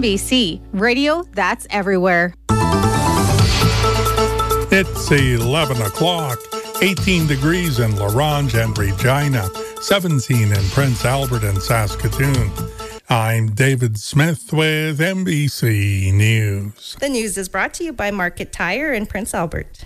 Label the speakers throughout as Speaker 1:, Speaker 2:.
Speaker 1: MBC, radio that's everywhere.
Speaker 2: It's 11 o'clock, 18 degrees in La Ronge and Regina, 17 in Prince Albert and Saskatoon. I'm David Smith with MBC News.
Speaker 3: The news is brought to you by Market Tire in Prince Albert.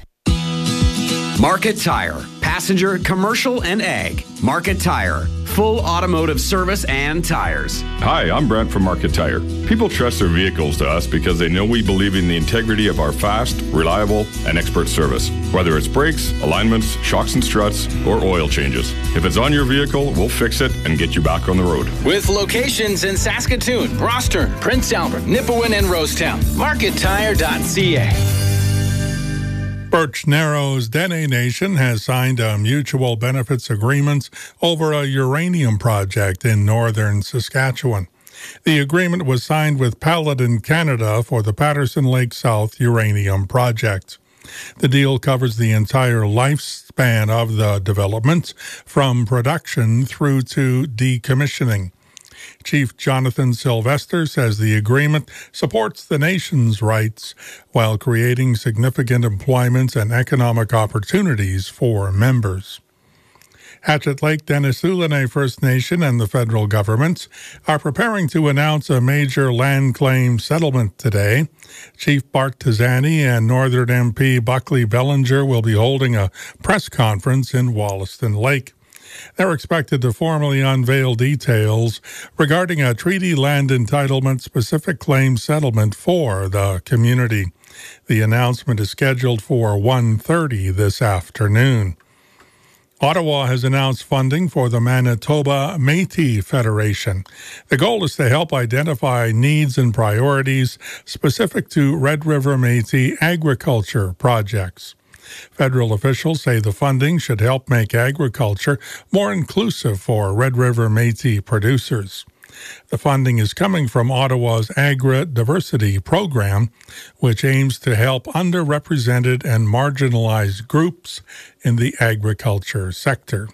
Speaker 4: Market Tire, passenger, commercial, and ag. Market Tire, full automotive service and tires.
Speaker 5: Hi, I'm Brent from Market Tire. People trust their vehicles to us because they know we believe in the integrity of our fast, reliable, and expert service. Whether it's brakes, alignments, shocks and struts, or oil changes. If it's on your vehicle, we'll fix it and get you back on the road.
Speaker 6: With locations in Saskatoon, Rosthern, Prince Albert, Nipawin, and Rosetown. MarketTire.ca.
Speaker 2: Birch Narrows Dene Nation has signed a mutual benefits agreement over a uranium project in northern Saskatchewan. The agreement was signed with Paladin Canada for the Patterson Lake South uranium project. The deal covers the entire lifespan of the development, from production through to decommissioning. Chief Jonathan Sylvester says the agreement supports the nation's rights while creating significant employment and economic opportunities for members. Hatchet Lake Denisoulin First Nation and the federal government are preparing to announce a major land claim settlement today. Chief Bart Tizani and Northern MP Buckley Bellinger will be holding a press conference in Wollaston Lake. They're expected to formally unveil details regarding a treaty land entitlement specific claim settlement for the community. The announcement is scheduled for 1:30 this afternoon. Ottawa has announced funding for the Manitoba Métis Federation. The goal is to help identify needs and priorities specific to Red River Métis agriculture projects. Federal officials say the funding should help make agriculture more inclusive for Red River Métis producers. The funding is coming from Ottawa's Agri-Diversity Program, which aims to help underrepresented and marginalized groups in the agriculture sector.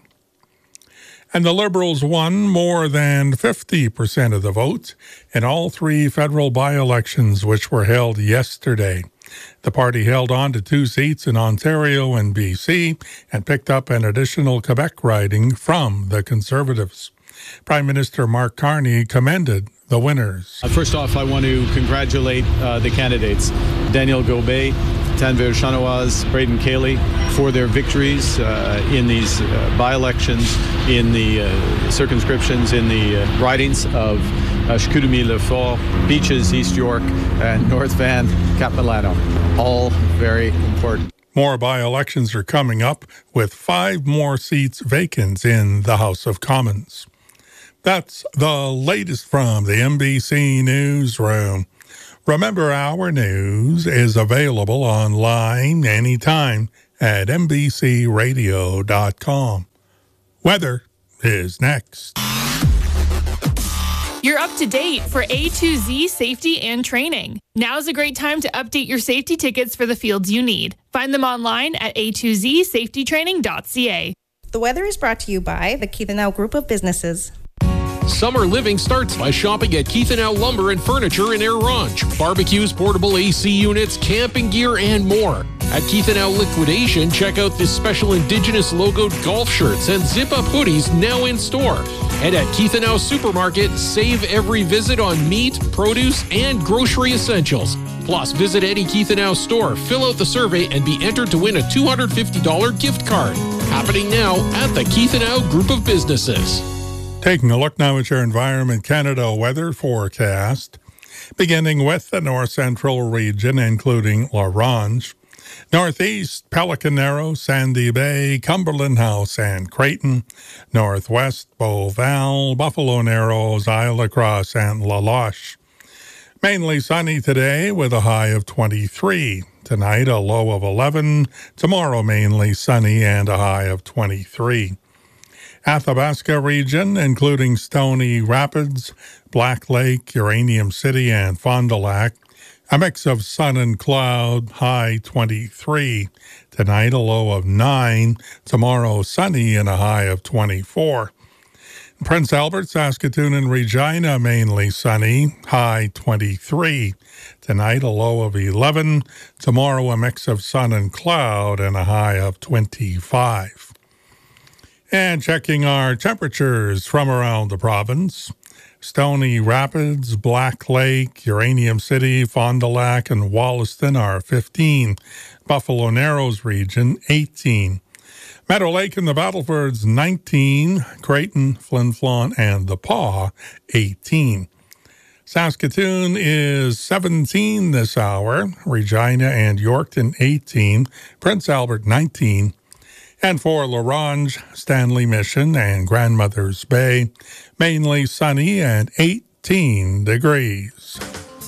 Speaker 2: And the Liberals won more than 50% of the votes in all three federal by-elections which were held yesterday. The party held on to 2 seats in Ontario and BC and picked up an additional Quebec riding from the Conservatives. Prime Minister Mark Carney commended the winners.
Speaker 7: First off, I want to congratulate the candidates, Daniel Gobet, Tanvir Chanoaz, Braden Cayley, for their victories in these by-elections, in the circumscriptions, in the ridings of Chicoutimi-Le-Fort, Beaches, East York, and North Van, Cap-Milano. All very important.
Speaker 2: More by-elections are coming up, with 5 more seats vacant in the House of Commons. That's the latest from the MBC Newsroom. Remember, our news is available online anytime at mbcradio.com. Weather is next.
Speaker 8: You're up to date for A to Z safety and training. Now's a great time to update your safety tickets for the fields you need. Find them online at a2zsafetytraining.ca.
Speaker 3: The weather is brought to you by the Keithanau Group of Businesses.
Speaker 9: Summer living starts by shopping at Keithanau Lumber and Furniture in Air Ronge. Barbecues, portable AC units, camping gear, and more. At Keithanau Liquidation, check out the special Indigenous logoed golf shirts and zip-up hoodies now in store. And at Keithanau Supermarket, save every visit on meat, produce, and grocery essentials. Plus, visit any Keithanau store, fill out the survey, and be entered to win a $250 gift card. Happening now at the Keithanau Group of Businesses.
Speaker 2: Taking a look now at your Environment Canada weather forecast, beginning with the north central region, including La Ronge, northeast, Pelican Narrow, Sandy Bay, Cumberland House, and Creighton, northwest, Beauval, Buffalo Narrows, Isle Lacrosse, and La Loche. Mainly sunny today with a high of 23. Tonight, a low of 11. Tomorrow, mainly sunny and a high of 23. Athabasca region, including Stony Rapids, Black Lake, Uranium City, and Fond du Lac. A mix of sun and cloud, high 23. Tonight, a low of 9. Tomorrow, sunny and a high of 24. Prince Albert, Saskatoon, and Regina, mainly sunny, high 23. Tonight, a low of 11. Tomorrow, a mix of sun and cloud and a high of 25. And checking our temperatures from around the province. Stony Rapids, Black Lake, Uranium City, Fond du Lac, and Wollaston are 15. Buffalo Narrows region, 18. Meadow Lake and the Battlefords, 19. Creighton, Flin Flon, and the Paw, 18. Saskatoon is 17 this hour. Regina and Yorkton, 18. Prince Albert, 19. And for La Ronge, Stanley Mission, and Grandmother's Bay, mainly sunny and 18 degrees.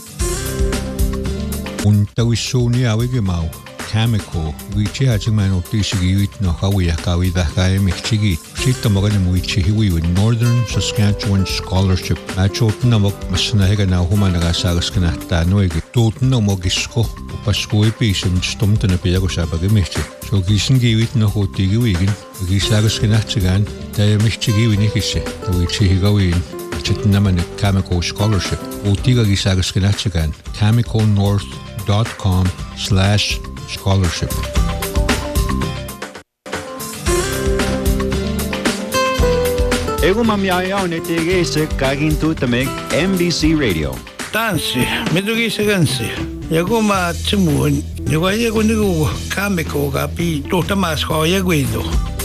Speaker 10: Chemical, which has a man of this no Hawaii the Michigi. Shitamogan which he with Northern Saskatchewan Scholarship. Machotanamok Masanaga now Humanagasagaskana Noigi. Totenamogisco, Pasco piece and stumped in a Piagosabagamichi. So Gisan gave it no Hotigi Wigan, Gisagaskanatsigan, Diamichigi Nikisi, which he go in. Chitnaman Chemical Scholarship. Otiga Gisagaskanatsigan, chemicalnorth.com/scholarship.
Speaker 11: Ego mamyaya ne tegese kagin tutameg MBC Radio.
Speaker 12: Tansi, medugise gansi. Yagoma tsumun, yego nigo kameko gapi totamas ho yeguido.